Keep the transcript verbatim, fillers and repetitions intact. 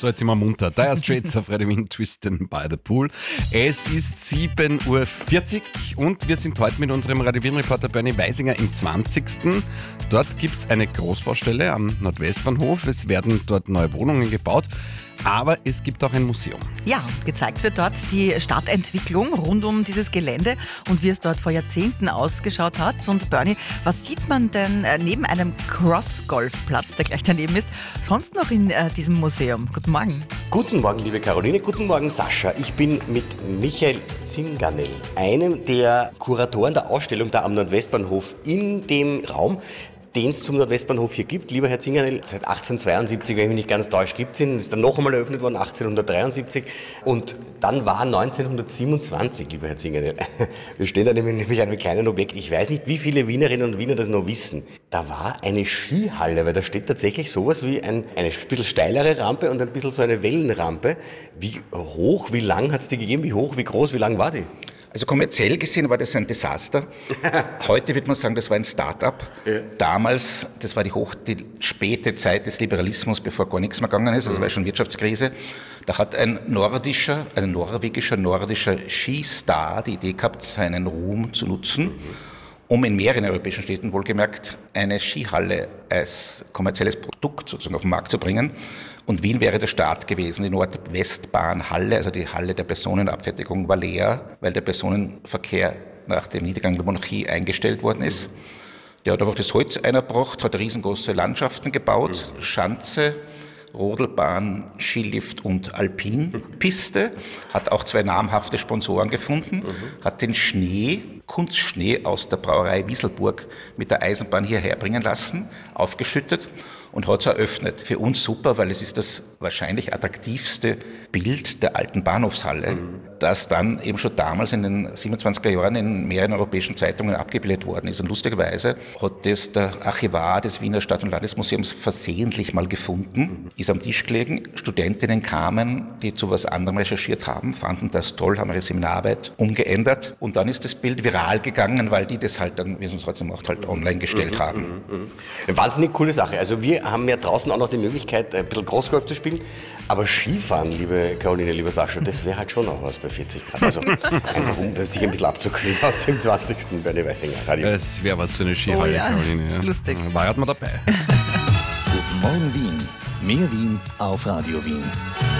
So, jetzt sind wir munter. Dire Straits auf Radio Wien, Twisted by the Pool. Es ist sieben Uhr vierzig und wir sind heute mit unserem Radio Wien-Reporter Bernie Weisinger im zwanzigsten Dort gibt es eine Großbaustelle am Nordwestbahnhof. Es werden dort neue Wohnungen gebaut. Aber es gibt auch ein Museum. Ja, gezeigt wird dort die Stadtentwicklung rund um dieses Gelände und wie es dort vor Jahrzehnten ausgeschaut hat. Und Bernie, was sieht man denn neben einem Cross-Golfplatz, der gleich daneben ist, sonst noch in äh, diesem Museum? Guten Morgen. Guten Morgen, liebe Caroline. Guten Morgen, Sascha. Ich bin mit Michael Zinganel, einem der Kuratoren der Ausstellung da am Nordwestbahnhof, in dem Raum, den es zum Nordwestbahnhof hier gibt. Lieber Herr Zinganel, seit achtzehnhundertzweiundsiebzig, wenn ich mich nicht ganz täuscht, gibt es ihn. Ist dann noch einmal eröffnet worden, achtzehnhundertdreiundsiebzig. Und dann war neunzehnhundertsiebenundzwanzig, lieber Herr Zinganel. Wir stehen da nämlich an einem kleinen Objekt. Ich weiß nicht, wie viele Wienerinnen und Wiener das noch wissen. Da war eine Skihalle, weil da steht tatsächlich sowas wie ein, eine bisschen steilere Rampe und ein bisschen so eine Wellenrampe. Wie hoch, wie lang hat es die gegeben? Wie hoch, wie groß, wie lang war die? Also kommerziell gesehen war das ein Desaster. Heute würde man sagen, das war ein Start-up. Ja. Damals, das war die, hoch, die späte Zeit des Liberalismus, bevor gar nichts mehr gegangen ist, also mhm. war schon Wirtschaftskrise. Da hat ein nordischer, ein norwegischer, nordischer Skistar die Idee gehabt, seinen Ruhm zu nutzen, mhm. um in mehreren europäischen Städten wohlgemerkt eine Skihalle als kommerzielles Produkt sozusagen auf den Markt zu bringen. Und Wien wäre der Start gewesen. Die Nordwestbahnhalle, also die Halle der Personenabfertigung, war leer, weil der Personenverkehr nach dem Niedergang der Monarchie eingestellt worden ist. Der hat einfach das Holz eingebracht, hat riesengroße Landschaften gebaut, Schanze, Rodelbahn, Skilift und Alpinpiste, hat auch zwei namhafte Sponsoren gefunden, mhm. hat den Schnee, Kunstschnee aus der Brauerei Wieselburg mit der Eisenbahn hierher bringen lassen, aufgeschüttet und hat es eröffnet. Für uns super, weil es ist das wahrscheinlich attraktivste Bild der alten Bahnhofshalle, mhm. das dann eben schon damals in den siebenundzwanziger Jahren in mehreren europäischen Zeitungen abgebildet worden ist. Und lustigerweise hat das der Archivar des Wiener Stadt- und Landesmuseums versehentlich mal gefunden, mhm. ist am Tisch gelegen. Studentinnen kamen, die zu was anderem recherchiert haben, fanden das toll, haben ihre Seminararbeit umgeändert und dann ist das Bild viral gegangen, weil die das halt dann, wie es uns heute macht, halt online gestellt mhm. haben. Mhm. Eine wahnsinnig coole Sache. Also wir haben ja draußen auch noch die Möglichkeit, ein bisschen Großgolf zu spielen, aber Skifahren, liebe Caroline, lieber Sascha, das wäre halt schon noch was bei vierzig Grad. Also einfach, um sich ein bisschen abzukühlen aus dem zwanzigsten Bernie Weisinger Radio. Das wäre was für eine Skihalle, oh ja. Caroline. Ja. Lustig. War halt mal dabei. Guten Morgen Wien. Mehr Wien auf Radio Wien.